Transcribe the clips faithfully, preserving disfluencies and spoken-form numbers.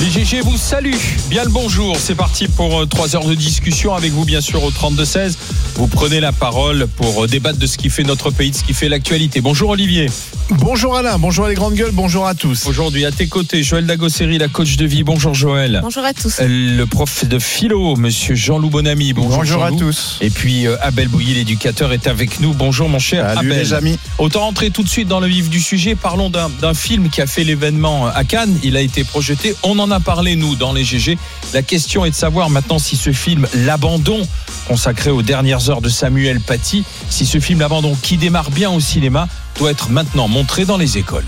Les G G vous salue, bien le bonjour, c'est parti pour trois heures de discussion avec vous bien sûr au trente-deux seize. Vous prenez la parole pour débattre de ce qui fait notre pays, de ce qui fait l'actualité. Bonjour Olivier. Bonjour Alain, bonjour les grandes gueules, bonjour à tous. Aujourd'hui à tes côtés, Joël Dagosseri, la coach de vie. Bonjour Joël. Bonjour à tous. Le prof de philo, monsieur Jean-Loup Bonamy. Bonjour, bonjour Jean-Loup. à tous. Et puis euh, Abel Bouilly, l'éducateur, est avec nous. Bonjour mon cher Salut Abel. les amis. Autant rentrer tout de suite dans le vif du sujet. Parlons d'un, d'un film qui a fait l'événement à Cannes. Il a été projeté. On en a parlé nous dans les G G. La question est de savoir maintenant si ce film L'Abandon, consacré aux dernières heures de Samuel Paty, si ce film L'Abandon qui démarre bien au cinéma doit être maintenant montré dans les écoles.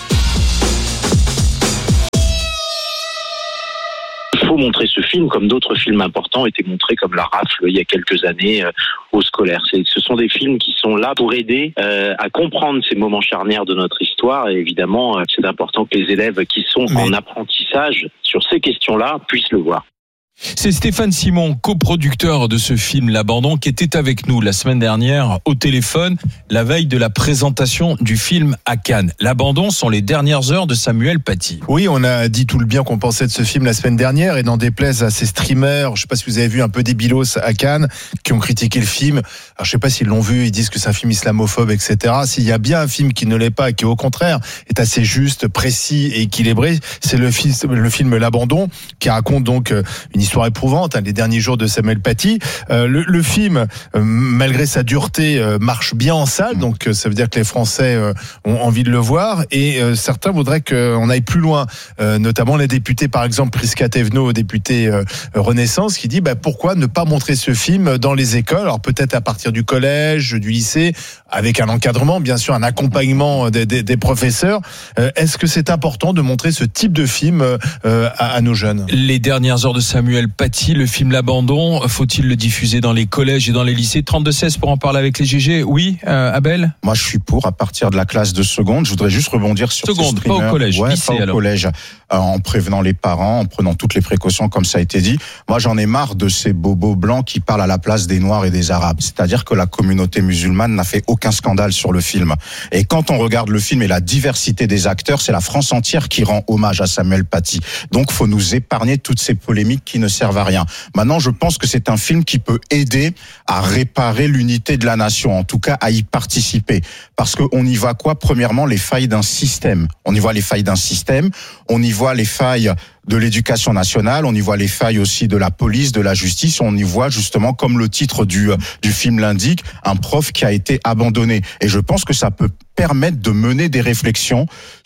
Il faut montrer ce film comme d'autres films importants étaient montrés comme La Rafle il y a quelques années euh, aux scolaires. C'est, ce sont des films qui sont là pour aider euh, à comprendre ces moments charnières de notre histoire et évidemment euh, c'est important que les élèves qui sont Mais... en apprentissage sur ces questions-là puissent le voir. C'est Stéphane Simon, coproducteur de ce film L'Abandon, qui était avec nous la semaine dernière au téléphone, la veille de la présentation du film à Cannes. L'Abandon sont les dernières heures de Samuel Paty. Oui, on a dit tout le bien qu'on pensait de ce film la semaine dernière et n'en déplaise à ces streamers, je sais pas si vous avez vu un peu des bilos à Cannes, qui ont critiqué le film. Alors je sais pas s'ils l'ont vu, ils disent que c'est un film islamophobe, et cetera. S'il y a bien un film qui ne l'est pas et qui au contraire est assez juste, précis et équilibré, c'est le film, le film L'Abandon, qui raconte donc une histoire éprouvante, hein, les derniers jours de Samuel Paty. Euh, le, le film, euh, malgré sa dureté, euh, marche bien en salle, donc euh, ça veut dire que les Français euh, ont envie de le voir, et euh, certains voudraient qu'on aille plus loin, euh, notamment les députés, par exemple Prisca Thévenot, député euh, Renaissance, qui dit bah, pourquoi ne pas montrer ce film dans les écoles, alors peut-être à partir du collège, du lycée, avec un encadrement, bien sûr, un accompagnement des, des, des professeurs. Euh, est-ce que c'est important de montrer ce type de film euh, à, à nos jeunes ? Les dernières heures de Samuel Paty, le film L'Abandon, faut-il le diffuser dans les collèges et dans les lycées ? trente-deux seize pour en parler avec les G G. Oui, euh, Abel ? Moi, je suis pour, à partir de la classe de seconde. Je voudrais juste rebondir sur seconde, ce streamer. pas au collège, ouais, lycée, pas au alors. collège, euh, en prévenant les parents, en prenant toutes les précautions, comme ça a été dit. Moi, j'en ai marre de ces bobos blancs qui parlent à la place des Noirs et des Arabes. C'est-à-dire que la communauté musulmane n'a fait aucun scandale sur le film. Et quand on regarde le film et la diversité des acteurs, c'est la France entière qui rend hommage à Samuel Paty. Donc, faut nous épargner toutes ces polémiques qui ne servent à rien. Maintenant, je pense que c'est un film qui peut aider à réparer l'unité de la nation, en tout cas à y participer. Parce qu'on y voit quoi ? Premièrement, les failles d'un système. On y voit les failles d'un système, on y voit les failles de l'éducation nationale, on y voit les failles aussi de la police, de la justice, on y voit justement, comme le titre du, du film l'indique, un prof qui a été abandonné. Et je pense que ça peut permettre de mener des réflexions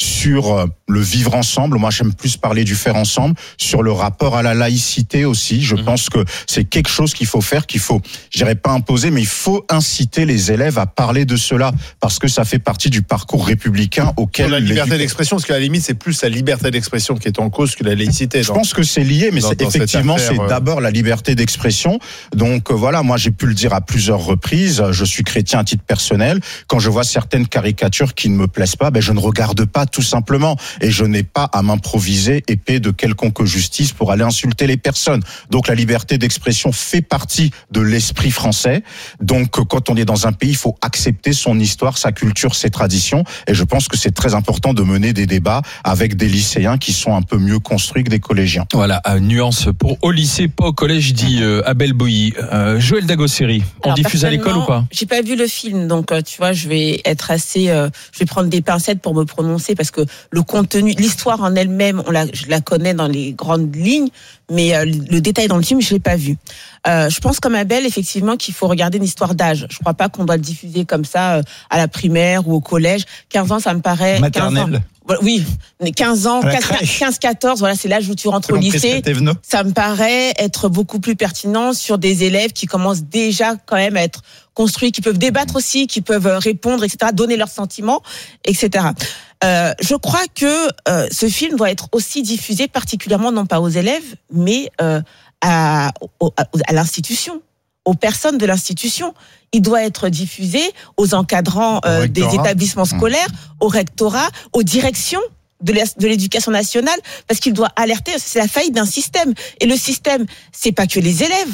sur le vivre ensemble. Moi, j'aime plus parler du faire ensemble, sur le rapport à la laïcité aussi. Je mmh. pense que c'est quelque chose qu'il faut faire, qu'il faut, je dirais pas imposer, mais il faut inciter les élèves à parler de cela, parce que ça fait partie du parcours républicain auquel... Sur la liberté d'éexpression, parce qu'à la limite, c'est plus la liberté d'expression qui est en cause que la laïcité. Je pense que c'est lié, mais dans, c'est, dans effectivement, affaire, c'est euh... d'abord la liberté d'expression. Donc euh, voilà, moi j'ai pu le dire à plusieurs reprises, je suis chrétien à titre personnel. Quand je vois certaines caricatures qui ne me plaisent pas, ben je ne regarde pas tout simplement. Et je n'ai pas à m'improviser épée de quelconque justice pour aller insulter les personnes. Donc la liberté d'expression fait partie de l'esprit français. Donc quand on est dans un pays, il faut accepter son histoire, sa culture, ses traditions. Et je pense que c'est très important de mener des débats avec des lycéens qui sont un peu mieux construits que des collégiens. Voilà, euh, nuance pour au lycée, pas au collège, dit euh, Abel Bouilly. Euh, Joël Dagosseri, on Alors, diffuse à l'école ou pas ? J'ai pas vu le film, donc euh, tu vois, je vais être assez, euh, je vais prendre des pincettes pour me prononcer parce que le contenu, l'histoire en elle-même, on la, je la connais dans les grandes lignes, mais euh, le détail dans le film, je l'ai pas vu. Euh, je pense comme Abel, effectivement, qu'il faut regarder une histoire d'âge. Je crois pas qu'on doit le diffuser comme ça euh, à la primaire ou au collège. quinze ans, ça me paraît. Maternelle. quinze ans. Oui, quinze ans, quinze quatorze, voilà, c'est l'âge où tu rentres au lycée. Ça me paraît être beaucoup plus pertinent sur des élèves qui commencent déjà quand même à être construits, qui peuvent débattre aussi, qui peuvent répondre, et cetera, donner leurs sentiments, et cetera. Euh, je crois que euh, ce film doit être aussi diffusé particulièrement non pas aux élèves, mais euh, à, à, à l'institution, aux personnes de l'institution. Il doit être diffusé aux encadrants euh, des établissements scolaires, au rectorat, aux directions de l'éducation nationale, parce qu'il doit alerter, c'est la faillite d'un système. Et le système, c'est pas que les élèves,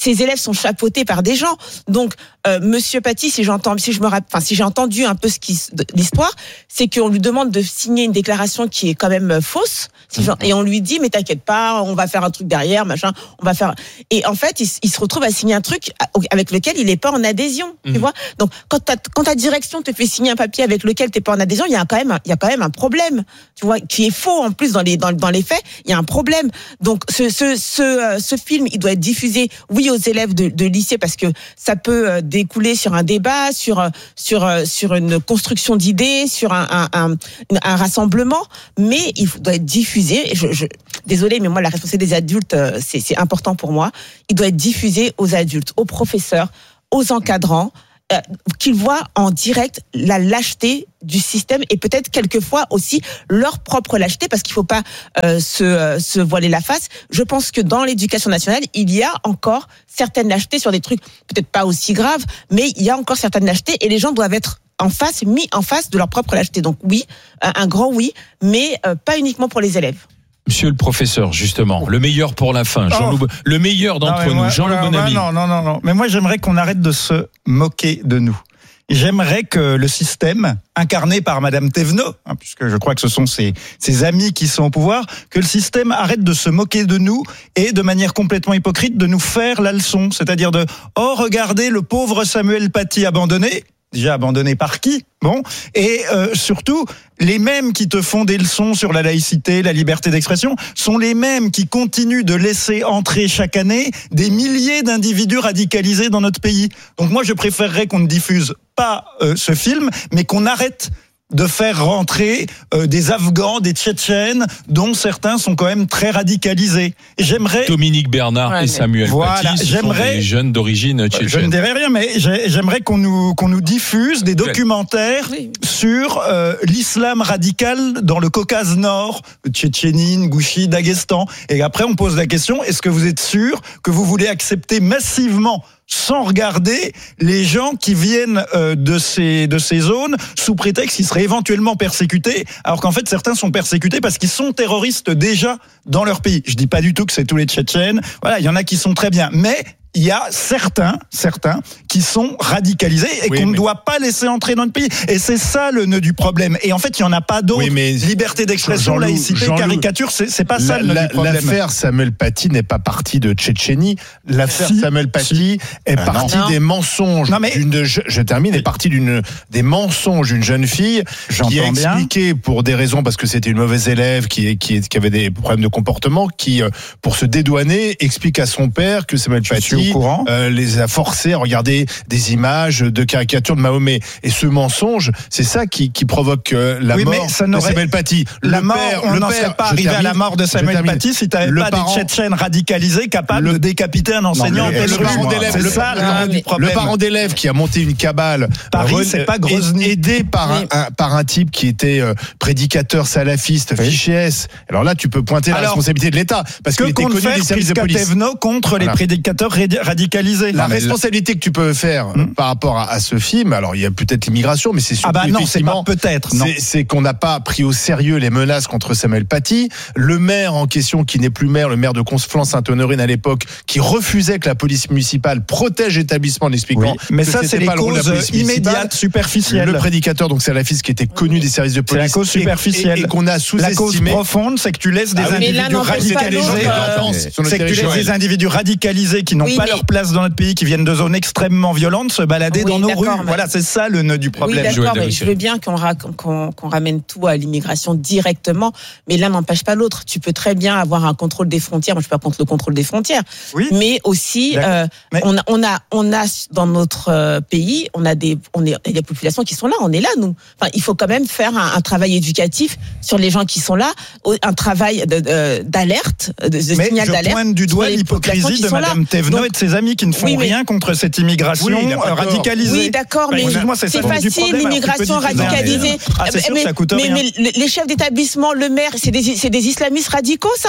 ces élèves sont chapeautés par des gens. Donc, euh, Monsieur Paty, si j'entends, si je me rappelle, enfin, si j'ai entendu un peu ce qui, l'histoire, c'est qu'on lui demande de signer une déclaration qui est quand même fausse. Si et on lui dit, mais t'inquiète pas, on va faire un truc derrière, machin, on va faire. Et en fait, il, il se retrouve à signer un truc avec lequel il n'est pas en adhésion. Mmh. Tu vois. Donc, quand ta, quand ta direction te fait signer un papier avec lequel t'es pas en adhésion, il y a quand même, il y a quand même un problème. Tu vois, qui est faux en plus dans les dans, dans les faits. Il y a un problème. Donc, ce ce ce ce film, il doit être diffusé, oui, aux élèves de, de lycée parce que ça peut découler sur un débat, sur sur sur une construction d'idées, sur un un, un, un rassemblement, mais il doit être diffusé. Et je, je, désolé, mais moi, la responsabilité des adultes, c'est, c'est important pour moi. Il doit être diffusé aux adultes, aux professeurs, aux encadrants, euh, qu'ils voient en direct la lâcheté du système et peut-être quelquefois aussi leur propre lâcheté, parce qu'il ne faut pas euh, se, euh, se voiler la face. Je pense que dans l'éducation nationale, il y a encore certaines lâchetés sur des trucs peut-être pas aussi graves, mais il y a encore certaines lâchetés et les gens doivent être en face, mis en face de leur propre lâcheté. Donc oui, un grand oui, mais euh, pas uniquement pour les élèves. Monsieur le professeur, justement, le meilleur pour la fin, Jean oh. le meilleur d'entre non, nous, moi, Jean-Loup Bonamy. Non, non, non, non, mais moi j'aimerais qu'on arrête de se moquer de nous. J'aimerais que le système, incarné par Madame Thévenot, hein, puisque je crois que ce sont ses, ses amis qui sont au pouvoir, que le système arrête de se moquer de nous et de manière complètement hypocrite de nous faire la leçon. C'est-à-dire de « Oh, regardez le pauvre Samuel Paty abandonné ». Déjà abandonné par qui ? Bon, et euh, surtout, les mêmes qui te font des leçons sur la laïcité, la liberté d'expression, sont les mêmes qui continuent de laisser entrer chaque année des milliers d'individus radicalisés dans notre pays. Donc moi, je préférerais qu'on ne diffuse pas euh, ce film, mais qu'on arrête de faire rentrer euh, des Afghans, des Tchétchènes, dont certains sont quand même très radicalisés. Et j'aimerais Dominique Bernard ouais, et Samuel voilà, Paty, ce j'aimerais, sont des jeunes d'origine tchétchène. Je ne dirais rien, mais j'aimerais qu'on nous qu'on nous diffuse des documentaires oui. sur euh, l'islam radical dans le Caucase Nord, Tchétchénie, Ingouchie, Daghestan. Et après, on pose la question, est-ce que vous êtes sûr que vous voulez accepter massivement, sans regarder, les gens qui viennent euh, de ces de ces zones sous prétexte qu'ils seraient éventuellement persécutés, alors qu'en fait certains sont persécutés parce qu'ils sont terroristes déjà dans leur pays. Je dis pas du tout que c'est tous les Tchétchènes. Voilà, il y en a qui sont très bien, mais il y a certains, certains qui sont radicalisés et oui, qu'on ne doit pas laisser entrer dans le pays. Et c'est ça le nœud du problème. Et en fait, il n'y en a pas d'autre. Oui, mais liberté d'expression, Jean-Loup, laïcité, Jean-Loup, caricature, c'est, c'est pas ça la, le nœud du problème. L'affaire Samuel Paty n'est pas partie de Tchétchénie. L'affaire si, Samuel Paty si. est ah partie non. des mensonges. Non, mais d'une, je, je termine, est partie d'une, des mensonges d'une jeune fille qui a expliqué bien. Pour des raisons, parce que c'était une mauvaise élève qui, qui, qui avait des problèmes de comportement, qui, pour se dédouaner, explique à son père que Samuel Paty Euh, les a forcés à regarder des images de caricatures de Mahomet. Et ce mensonge, c'est ça qui, qui provoque euh, la oui, mort de Samuel Paty. La le mort, père, on n'en serait pas arrivé à la mort de Samuel Paty si tu n'avais pas parent, des Tchétchènes radicalisés capables le, de décapiter un enseignant. Non, le, parent d'élève, le, ça, ah, le, le parent d'élève qui a monté une cabale, Paris, re, c'est pas Grozny, aidé par un, un, par un type qui était euh, prédicateur salafiste, oui. fiché S. Alors là, tu peux pointer la Alors, responsabilité de l'État parce qu'il était connu des services de police. Thévenot contre les prédicateurs radicalisés. La non, responsabilité que tu peux faire hum. par rapport à, à ce film, alors il y a peut-être l'immigration, mais c'est surtout ah bah non, c'est pas peut-être. Non. C'est, c'est qu'on n'a pas pris au sérieux les menaces contre Samuel Paty. Le maire en question, qui n'est plus maire, le maire de Conflans-Sainte-Honorine à l'époque, qui refusait que la police municipale protège l'établissement en expliquant. Oui, mais ça, c'est les causes immédiates, superficielles. Le prédicateur, donc c'est la fille qui était connu des services de police. C'est la cause superficielle. Et, et, et qu'on a sous-estimé. La cause profonde, c'est que tu laisses des ah oui, individus radicalisés. C'est que tu laisses des individus radicalisés qui n'ont pas leur place dans notre pays, qui viennent de zones extrêmement violentes, se balader oui, dans nos rues. Mais... Voilà, c'est ça le nœud du problème. Oui, d'accord, mais je veux bien qu'on, ra- qu'on, qu'on ramène tout à l'immigration directement, mais l'un n'empêche pas l'autre. Tu peux très bien avoir un contrôle des frontières. Moi, je suis pas contre le contrôle des frontières, oui. mais aussi, euh, mais... on a, on a, on a dans notre euh, pays, on a des, on est, il y a des populations qui sont là. On est là, nous. Enfin, il faut quand même faire un, un travail éducatif sur les gens qui sont là, un travail de, de, d'alerte, de, de signal d'alerte. Mais je pointe du doigt l'hypocrisie de Madame Thévenot et de ses amis qui ne font oui, rien contre cette immigration oui, radicalisée. Oui, d'accord, mais bah, c'est, c'est facile, l'immigration radicalisée. Ah, c'est sûr, mais, ça coûte mais, rien. mais les chefs d'établissement, le maire, c'est des, c'est des islamistes radicaux, ça ?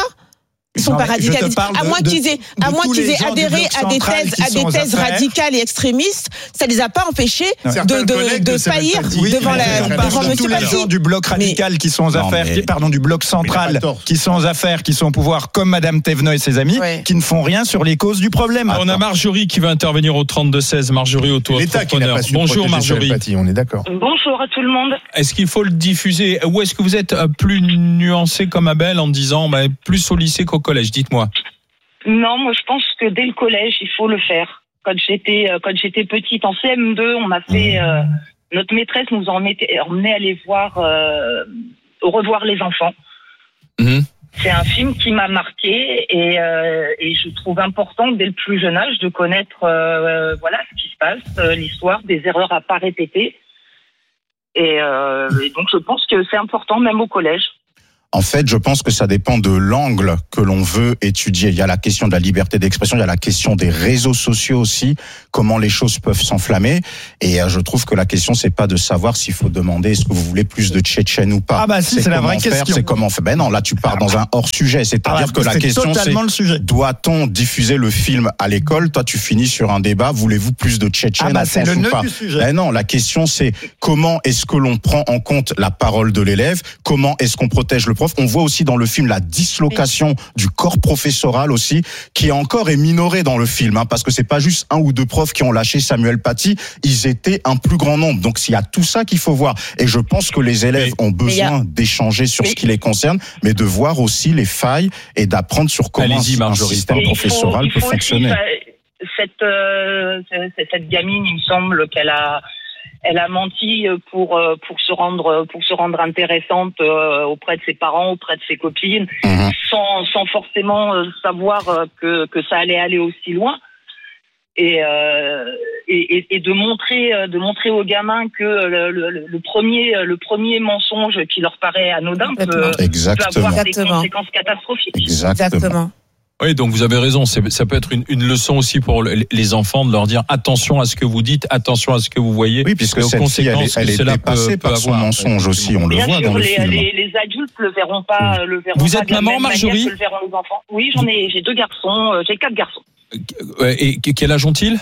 Ils sont non, pas radicalistes. À moins de, qu'ils aient, à moins qu'ils aient adhéré à des thèses, à des thèses radicales et extrémistes, ça les a pas empêchés de, de, de, de faillir oui, devant la, devant de tous les gens du bloc radical mais, qui sont aux non, affaires, mais, qui, pardon, du bloc central, qui sont aux affaires, qui sont au pouvoir, comme Madame Thévenot et ses amis, ouais. qui ne font rien sur les causes du problème. Alors, on a Marjorie qui va intervenir au trente-deux seize. Marjorie, auto-entrepreneur. Bonjour Marjorie. Paty, on est d'accord. Bonjour à tout le monde. Est-ce qu'il faut le diffuser ou est-ce que vous êtes plus nuancé comme Abel en disant bah, plus au lycée qu'au collège? Dites-moi. Non, moi je pense que dès le collège, il faut le faire. Quand j'étais quand j'étais petite en C M deux, on m'a fait mmh. euh, notre maîtresse nous en emmenait, emmenait aller voir euh, revoir les enfants. Mmh. C'est un film qui m'a marqué et, euh, et je trouve important dès le plus jeune âge de connaître euh, voilà ce qui se passe, euh, l'histoire, des erreurs à pas répéter. Et, euh, et donc je pense que c'est important même au collège. En fait, je pense que ça dépend de l'angle que l'on veut étudier. Il y a la question de la liberté d'expression, il y a la question des réseaux sociaux aussi, comment les choses peuvent s'enflammer. Et je trouve que la question, c'est pas de savoir s'il faut demander est-ce que vous voulez plus de Tchétchènes ou pas. Ah bah si, c'est, c'est la vraie faire, question. C'est comment faire. Ben non, là tu pars dans un hors-sujet. C'est-à-dire ah bah, que la question, c'est doit-on diffuser le film à l'école? Toi, tu finis sur un débat. Voulez-vous plus de Tchétchènes ah bah, en c'est France le ou nœud pas? Du sujet. Ben non, la question, c'est comment est-ce que l'on prend en compte la parole de l'élève? Comment est-ce qu'on protège le prof? On voit aussi dans le film la dislocation oui. du corps professoral aussi, qui encore est minorée dans le film, hein, parce que c'est pas juste un ou deux profs qui ont lâché Samuel Paty, ils étaient un plus grand nombre. Donc il y a tout ça qu'il faut voir. Et je pense que les élèves mais, ont besoin a... d'échanger sur mais... ce qui les concerne, mais de voir aussi les failles et d'apprendre sur comment un, un système et professoral faut, peut fonctionner. Aussi, cette, euh, cette gamine, il me semble qu'elle a Elle a menti pour pour se rendre pour se rendre intéressante auprès de ses parents, auprès de ses copines, mmh. sans sans forcément savoir que que ça allait aller aussi loin. Et euh, et, et de montrer de montrer aux gamins que le, le, le premier le premier mensonge qui leur paraît anodin peut, peut avoir des conséquences catastrophiques. Exactement. Exactement. Oui, donc vous avez raison. C'est, ça peut être une, une leçon aussi pour les enfants de leur dire attention à ce que vous dites, attention à ce que vous voyez. Oui, puisque cette fille, elle est, elle est dépassée par son mensonge aussi. On le Bien voit sûr, dans le les, film. Les, les adultes le verront pas. Oui. Le verront vous pas êtes maman, Marjorie? Le verront les enfants. Oui, j'en ai. J'ai deux garçons. J'ai quatre garçons. Et quel âge ont-ils?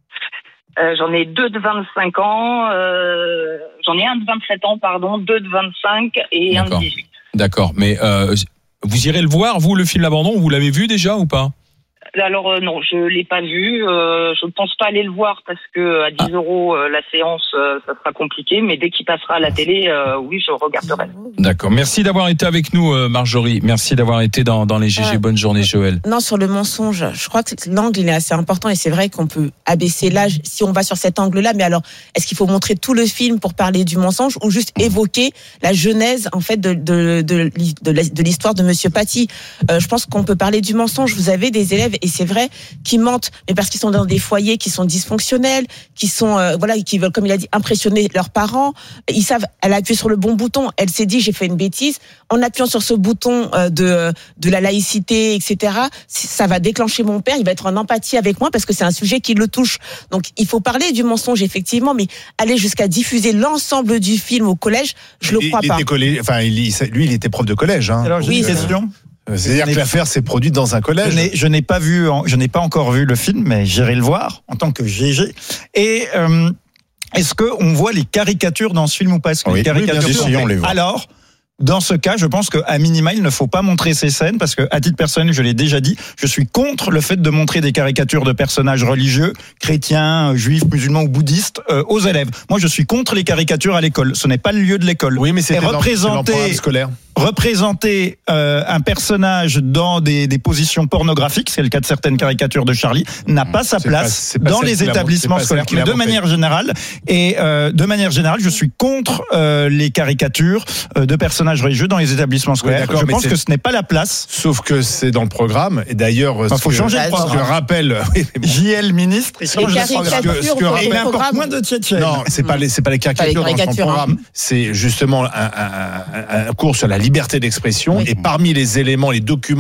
Euh, j'en ai deux de vingt-cinq ans. Euh, j'en ai un de vingt-sept ans, pardon, deux de vingt-cinq et D'accord. un de dix-huit. D'accord, mais euh, vous irez le voir, vous, le film L'Abandon? Vous l'avez vu déjà ou pas? Alors euh, non, je l'ai pas vu. Euh, je ne pense pas aller le voir parce que à dix euros euh, la séance, euh, ça sera compliqué. Mais dès qu'il passera à la télé, euh, oui, je regarderai. D'accord. Merci d'avoir été avec nous, euh, Marjorie. Merci d'avoir été dans, dans les G G. Euh, Bonne journée, Joël. Non, sur le mensonge, je crois que l'angle il est assez important et c'est vrai qu'on peut abaisser l'âge si on va sur cet angle-là. Mais alors, est-ce qu'il faut montrer tout le film pour parler du mensonge ou juste évoquer la genèse en fait de de de, de, de l'histoire de Monsieur Paty? euh, Je pense qu'on peut parler du mensonge. Vous avez des élèves et c'est vrai, qui mentent, mais parce qu'ils sont dans des foyers qui sont dysfonctionnels, qui sont euh, voilà, qui veulent, comme il a dit, impressionner leurs parents. Ils savent, elle a appuyé sur le bon bouton. Elle s'est dit, j'ai fait une bêtise. En appuyant sur ce bouton euh, de de la laïcité, et cetera, ça va déclencher mon père. Il va être en empathie avec moi parce que c'est un sujet qui le touche. Donc, il faut parler du mensonge effectivement, mais aller jusqu'à diffuser l'ensemble du film au collège, je le il, crois il pas. Était collé... Enfin, il, lui, il était prof de collège. Hein. Alors, j'ai oui, une question. C'est-à-dire que l'affaire s'est produite dans un collège. Je n'ai, je n'ai pas vu, je n'ai pas encore vu le film, mais j'irai le voir en tant que G G. Et euh, est-ce que on voit les caricatures dans ce film ou pas? Est-ce que oui, les caricatures oui, bien sûr, on les voit. Alors, dans ce cas, je pense qu'à minima, il ne faut pas montrer ces scènes parce que, à titre personnel, je l'ai déjà dit, je suis contre le fait de montrer des caricatures de personnages religieux, chrétiens, juifs, musulmans ou bouddhistes euh, aux élèves. Moi, je suis contre les caricatures à l'école. Ce n'est pas le lieu de l'école. Oui, mais c'est représenter dans le scolaire. Représenter euh, un personnage dans des, des positions pornographiques, c'est le cas de certaines caricatures de Charlie, n'a pas sa c'est place pas, c'est pas dans les établissements scolaires. Mais de manière générale, et euh, de manière générale, je suis contre euh, les caricatures euh, de personnages religieux dans les établissements scolaires. Oui, je pense que ce n'est pas la place. Sauf que c'est dans le programme. Et d'ailleurs, il bah, faut que, changer le programme. Je rappelle, J L ministre, il change le programme. Ce que, ce que rappelle, il importe moins de Tchétchènes. Non, c'est pas les, c'est pas les caricatures, pas les caricatures dans son programme. Hein. C'est justement un, un, un, un cours sur la liberté d'expression. Oui. Et parmi les éléments, les documents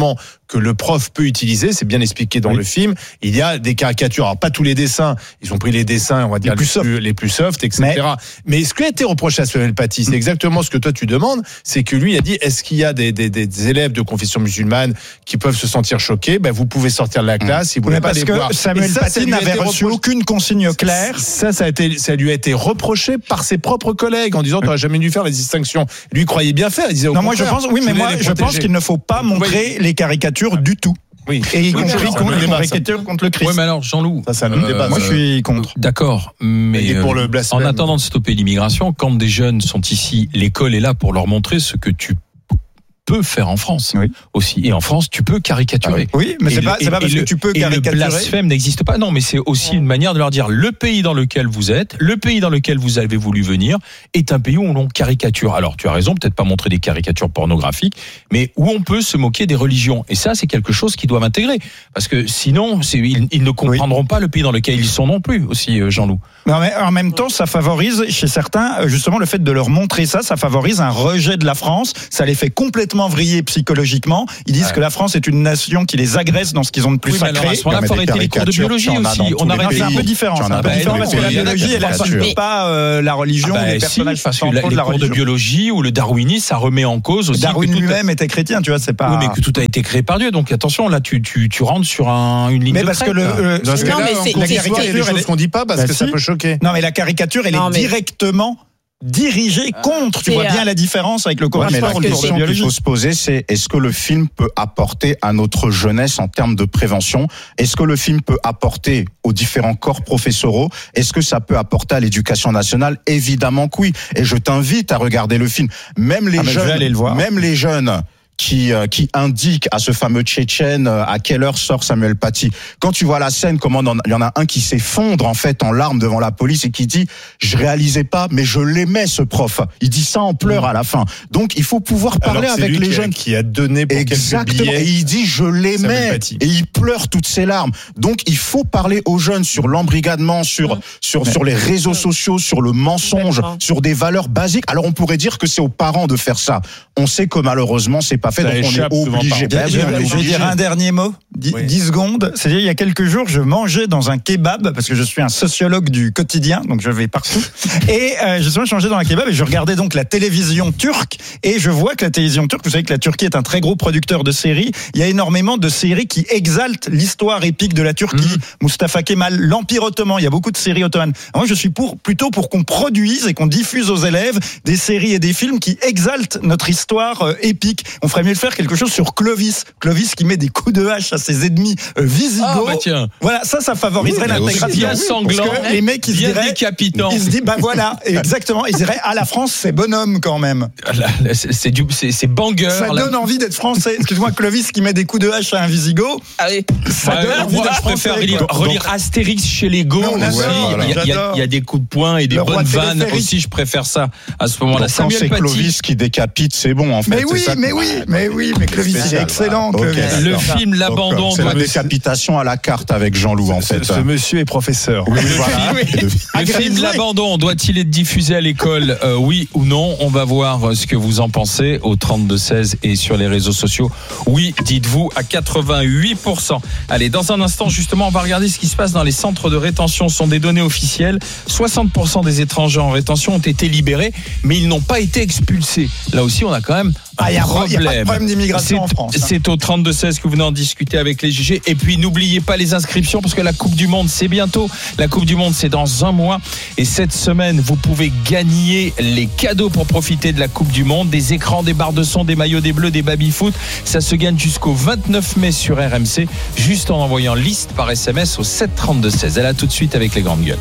que le prof peut utiliser, c'est bien expliqué dans oui. le film. Il y a des caricatures, alors pas tous les dessins, ils ont pris les dessins, on va dire les plus, les plus, les plus soft, et cetera. Mais, Mais ce qui a été reproché à Samuel Paty, c'est exactement ce que toi tu demandes, c'est que lui a dit, est-ce qu'il y a des, des, des élèves de confession musulmane qui peuvent se sentir choqués? Ben vous pouvez sortir de la classe, si vous voulez pas les voir. Parce que Samuel ça, Paty n'avait reçu aucune consigne claire. Ça, ça a été, ça lui a été reproché par ses propres collègues en disant, tu n'aurais jamais dû faire la distinction. Lui croyait bien faire, il disait. Au non, moi je pense, oui, mais moi je pense qu'il ne faut pas montrer oui. les caricatures du tout. Oui. Et y compris contre les caricatures contre le Christ. Oui, mais alors, Jean-Loup. Ça, c'est un autre euh, débat. Moi, je suis contre. D'accord. Mais, pour le en attendant de stopper l'immigration, quand des jeunes sont ici, l'école est là pour leur montrer ce que tu peux faire en France oui. aussi. Et en France, tu peux caricaturer. Ah oui. oui, mais c'est pas, c'est pas parce que le, tu peux caricaturer. Et le blasphème n'existe pas. Non, mais c'est aussi une manière de leur dire le pays dans lequel vous êtes, le pays dans lequel vous avez voulu venir est un pays où on caricature. Alors, tu as raison, peut-être pas montrer des caricatures pornographiques, mais où on peut se moquer des religions. Et ça, c'est quelque chose qu'ils doivent intégrer. Parce que sinon, c'est, ils, ils ne comprendront oui. pas le pays dans lequel ils sont non plus, aussi, Jean-Loup. Mais en même temps, ça favorise, chez certains, justement, le fait de leur montrer ça, ça favorise un rejet de la France. Ça les fait complètement vriller psychologiquement. Ils disent ouais. que la France est une nation qui les agresse dans ce qu'ils ont de plus oui, sacré. Il faut arrêter les cours de biologie aussi. On arrête. C'est un peu différent. C'est un peu différent parce que la biologie, elle n'assume pas euh, la religion ah bah, des personnages si, parce que la, les de la cours religion. de biologie ou le darwinisme, ça remet en cause aussi. Darwin lui-même était chrétien, tu vois, c'est pas. Oui, mais que tout a été créé par Dieu. Donc attention, là, tu tu tu rentres sur un, une ligne mais de parce crête. que le euh, non, mais c'est la caricature, il y a des choses qu'on dit pas parce que ça peut choquer. Non, mais la caricature, elle est directement dirigé contre. Tu vois bien la différence avec le Coran. Ouais, mais la question qu'il faut se poser, c'est est-ce que le film peut apporter à notre jeunesse en termes de prévention? Est-ce que le film peut apporter aux différents corps professoraux? Est-ce que ça peut apporter à l'éducation nationale? Évidemment que oui. Et je t'invite à regarder le film. Même les ah, jeunes, aller le voir. même les jeunes. Qui, euh, qui indique à ce fameux Tchétchène euh, à quelle heure sort Samuel Paty. Quand tu vois la scène, comment il y en a un qui s'effondre en fait en larmes devant la police et qui dit je réalisais pas mais je l'aimais ce prof. Il dit ça en pleurs à la fin. Donc il faut pouvoir parler Alors, avec les qui jeunes a, qui a donné pour exactement. Et il dit je l'aimais et il pleure toutes ses larmes. Donc il faut parler aux jeunes sur l'embrigadement, sur mmh. sur sur les réseaux sociaux, sur le mensonge, sur des valeurs basiques. Alors on pourrait dire que c'est aux parents de faire ça. On sait que malheureusement c'est pas fait, ça donc on est obligé. Ben, je, je vais dire un dernier mot, dix oui. secondes. C'est-à-dire, il y a quelques jours, je mangeais dans un kebab, parce que je suis un sociologue du quotidien, donc je vais partout. Et euh, je suis changé dans un kebab et je regardais donc la télévision turque. Et je vois que la télévision turque, vous savez que la Turquie est un très gros producteur de séries. Il y a énormément de séries qui exaltent l'histoire épique de la Turquie. Mmh. Mustafa Kemal, l'Empire ottoman. Il y a beaucoup de séries ottomanes. Alors moi, je suis pour, plutôt pour qu'on produise et qu'on diffuse aux élèves des séries et des films qui exaltent notre histoire euh, épique. On ferait mieux de faire quelque chose sur Clovis. Clovis qui met des coups de hache à ses ennemis euh, visigoths. Ah, bah tiens. Voilà, ça, ça favoriserait oui, l'intégration. Bien sanglant. Parce que les mecs, ils se diraient, décapitant. Ils se disent, bah voilà, exactement. Ils diraient, ah, la France, c'est bonhomme quand même. Là, là, c'est, c'est du, c'est, c'est banger. Ça là. donne envie d'être français. Excuse-moi, Clovis qui met des coups de hache à un visigoth. Ah oui. Ça ouais, donne envie moi, d'être je préfère français, relire, relire Astérix chez les Goths. Ouais, aussi. voilà. Il y a, il y a, il y a des coups de poing et des le bonnes vannes aussi. Je préfère ça à ce moment-là. Donc, quand c'est Paty. Clovis qui décapite, c'est bon en fait. Mais oui, ça mais oui, mais oui, mais Clovis, il est excellent. Okay, le d'accord. film L'Abandon. C'est la décapitation à la carte avec Jean-Loup en fait. Ce, ce monsieur est professeur. Oui, le voilà. film, le film L'Abandon doit-il être diffusé à l'école, euh, oui ou non? On va voir ce que vous en pensez au trente-deux seize et sur les réseaux sociaux. Oui, dites-vous à quatre-vingt-huit pour cent. Allez, dans un instant, justement, on va regarder ce qui se passe dans les centres de rétention. Ce sont des données officielles. soixante pour cent des étrangers en rétention ont été libérés, mais ils n'ont pas été expulsés. Là aussi, on a quand même un ah, y a problème. Il n'y a pas de problème d'immigration en France. Hein. C'est au trente-deux seize que vous venez en discuter avec les G G. Et puis, n'oubliez pas les inscriptions parce que la Coupe du Monde, c'est bientôt. La Coupe du Monde, c'est dans un mois. Et cette semaine, vous pouvez gagner les cadeaux pour profiter de la Coupe du Monde. Des écrans, des barres de son, des maillots, des bleus, des baby-foot. Ça se gagne jusqu'au vingt-neuf mai sur R M C, juste en envoyant liste par S M S au sept trente-deux seize. Elle a tout de suite avec les grandes gueules.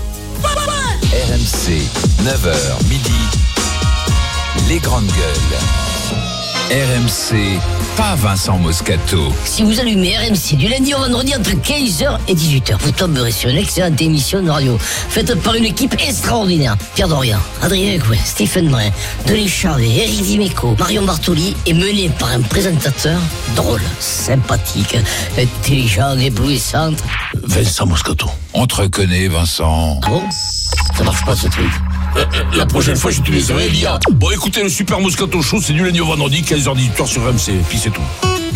R M C, neuf heures midi, les grandes gueules. R M C, pas Vincent Moscato. Si vous allumez R M C du lundi au vendredi entre quinze heures et dix-huit heures, vous tomberez sur une excellente émission de radio faite par une équipe extraordinaire. Pierre Dorian, Adrien Gouin, Stephen Brun, Denis Charvet, Eric Dimeco, Marion Bartoli est menée par un présentateur drôle, sympathique, intelligent, éblouissant. Vincent Moscato. On te reconnaît, Vincent. Ah bon? Ça marche pas ce truc. La prochaine fois, j'utiliserai l'I A. Bon, écoutez, le Super Moscato Show, c'est du lundi au vendredi, quinze heures dix-huit heures sur R M C. Et puis c'est tout.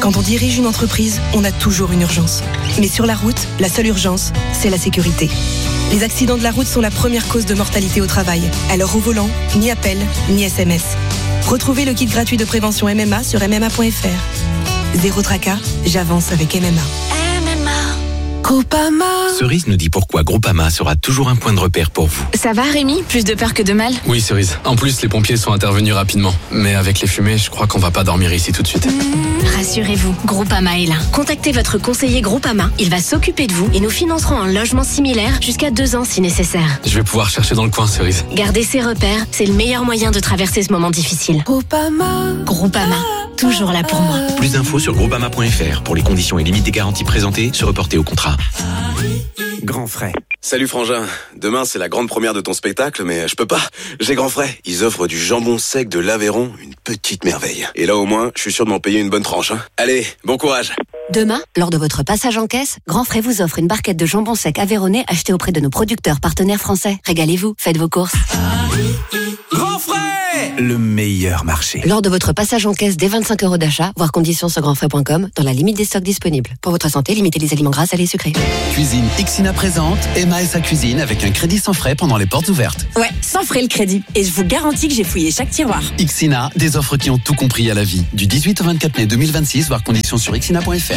Quand on dirige une entreprise, on a toujours une urgence. Mais sur la route, la seule urgence, c'est la sécurité. Les accidents de la route sont la première cause de mortalité au travail. Alors au volant, ni appel, ni S M S. Retrouvez le kit gratuit de prévention M M A sur m m a point f r. Zéro tracas, j'avance avec M M A. Groupama. Cerise nous dit pourquoi Groupama sera toujours un point de repère pour vous. Ça va Rémi? Plus de peur que de mal? Oui Cerise, en plus les pompiers sont intervenus rapidement. Mais avec les fumées, je crois qu'on va pas dormir ici tout de suite. Mmh. Rassurez-vous, Groupama est là. Contactez votre conseiller Groupama, il va s'occuper de vous et nous financerons un logement similaire jusqu'à deux ans si nécessaire. Je vais pouvoir chercher dans le coin Cerise. Gardez ses repères, c'est le meilleur moyen de traverser ce moment difficile. Groupama. Groupama, toujours là pour moi. Plus d'infos sur groupama point f r pour les conditions et limites des garanties présentées, se reporter au contrat. Grand frais. Salut Frangin, demain c'est la grande première de ton spectacle, mais je peux pas, j'ai Grand frais. Ils offrent du jambon sec de l'Aveyron, une petite merveille. Et là au moins, je suis sûr de m'en payer une bonne tranche. Hein. Allez, bon courage. Demain, lors de votre passage en caisse, Grand Frais vous offre une barquette de jambon sec aveyronnais achetée auprès de nos producteurs partenaires français. Régalez-vous, faites vos courses. Grand frais, le meilleur marché. Lors de votre passage en caisse dès vingt-cinq euros d'achat, voir conditions sur grand frais point com, dans la limite des stocks disponibles. Pour votre santé, limitez les aliments gras, salés et sucrés. Cuisine Ixina présente Emma et sa cuisine avec un crédit sans frais pendant les portes ouvertes. Ouais, sans frais le crédit. Et je vous garantis que j'ai fouillé chaque tiroir. Ixina, des offres qui ont tout compris à la vie. Du dix-huit au vingt-quatre mai deux mille vingt-six, voir conditions sur ixina point f r.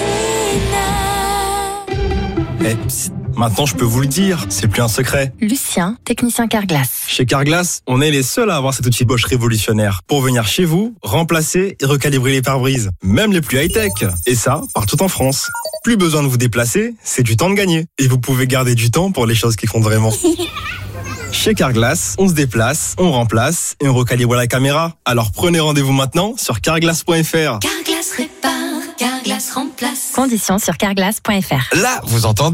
Eh, psst, maintenant je peux vous le dire, c'est plus un secret. Lucien, technicien Carglass. Chez Carglass, on est les seuls à avoir cet outil Bosch révolutionnaire pour venir chez vous, remplacer et recalibrer les pare-brises, même les plus high-tech. Et ça, partout en France. Plus besoin de vous déplacer, c'est du temps de gagner. Et vous pouvez garder du temps pour les choses qui comptent vraiment. Chez Carglass, on se déplace, on remplace et on recalibre la caméra. Alors prenez rendez-vous maintenant sur carglass point f r. Carglass répare, Carglass remplace. Conditions sur carglass point f r. Là, vous entendez ?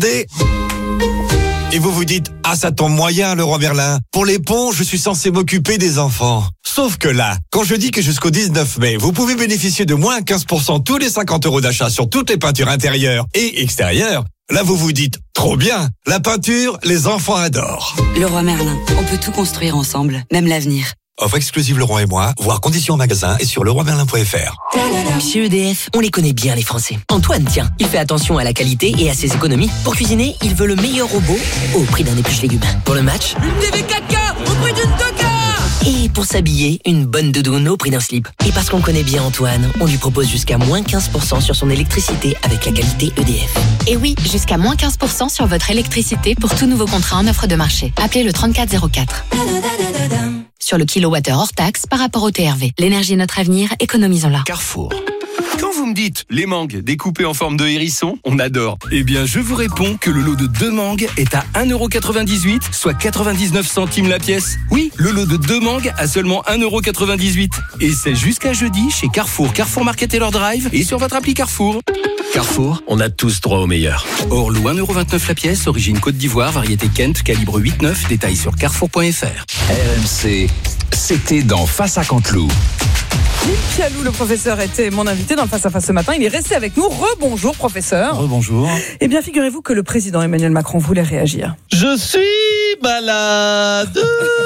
Et vous vous dites, ah ça tombe moyen le roi Merlin. Pour les ponts, je suis censé m'occuper des enfants. Sauf que là, quand je dis que jusqu'au dix-neuf mai, vous pouvez bénéficier de moins quinze pour cent tous les cinquante euros d'achat sur toutes les peintures intérieures et extérieures, là vous vous dites, trop bien, la peinture, les enfants adorent. Le roi Merlin, on peut tout construire ensemble, même l'avenir. Offre exclusive Leroy et moi, voir conditions en magasin et sur leroy merlin point f r. Chez E D F, on les connaît bien les Français. Antoine, tiens, il fait attention à la qualité et à ses économies. Pour cuisiner, il veut le meilleur robot au prix d'un épluche légumes. Pour le match, une T V quatre K au prix d'une deux K. Et pour s'habiller, une bonne doudoune au prix d'un slip. Et parce qu'on connaît bien Antoine, on lui propose jusqu'à moins quinze pour cent sur son électricité avec la qualité E D F. Et oui, jusqu'à moins quinze pour cent sur votre électricité pour tout nouveau contrat en offre de marché. Appelez le trente-quatre zéro quatre. Sur le kilowattheure hors taxe par rapport au T R V. L'énergie est notre avenir, économisons-la. Carrefour. Quand vous me dites les mangues découpées en forme de hérisson, on adore. Eh bien, je vous réponds que le lot de deux mangues est à un euro quatre-vingt-dix-huit, soit quatre-vingt-dix-neuf centimes la pièce. Oui, le lot de deux mangues à seulement un euro quatre-vingt-dix-huit. Et c'est jusqu'à jeudi chez Carrefour, Carrefour Market et leur drive et sur votre appli Carrefour. Carrefour, on a tous droit au meilleur. Orlou, un euro vingt-neuf la pièce, origine Côte d'Ivoire, variété Kent, calibre huit neuf, détail sur carrefour point f r. R M C, c'était dans Face à Canteloup. Philippe Pialou, le professeur, était mon invité dans le Face à Face ce matin. Il est resté avec nous. Rebonjour, professeur. Rebonjour. Eh bien, figurez-vous que le président Emmanuel Macron voulait réagir. Je suis malade,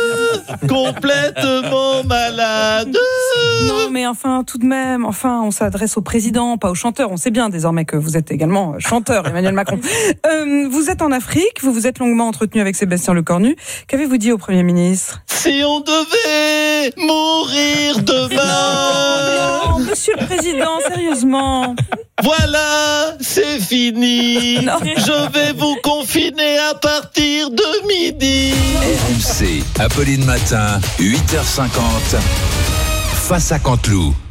complètement malade. Non, mais enfin, tout de même, enfin, on s'adresse au président, pas au chanteur. On sait bien désormais que vous êtes également chanteur, Emmanuel Macron. Euh, vous êtes en Afrique, vous vous êtes longuement entretenu avec Sébastien Lecornu. Qu'avez-vous dit au Premier ministre ? Si on devait mourir demain. Non, monsieur le président, sérieusement. Voilà, c'est fini. Non. Je vais vous confiner à partir de midi. R M C, Apolline Matin, huit heures cinquante, Face à Canteloup.